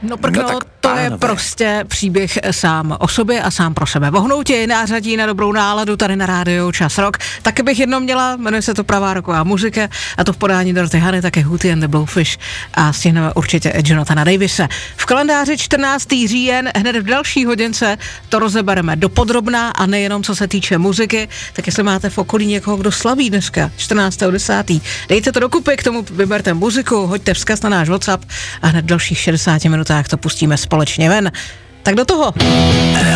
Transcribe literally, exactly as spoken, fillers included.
No prkno, no, to pánové. Je prostě příběh sám o sobě a sám pro sebe. Vohnout je nářadí na dobrou náladu tady na rádiu Čas Rock. Taky bych jednou měla, jmenuje se to Pravá roková muzika a to v podání Dorothy Hany, také Hootie and the Blowfish a stihneme určitě Jonathana Davise. V kalendáři čtrnáctého října hned v další hodince to rozebereme dopodrobná a nejenom co se týče muziky, tak jestli máte v okolí někoho, kdo slaví dneska čtrnáctého desátého Dejte to dokupy, k tomu vyberte muziku, hoďte vzkaz na náš WhatsApp a hned v dalších šedesáti minutách to pustíme společně ven. Tak do toho.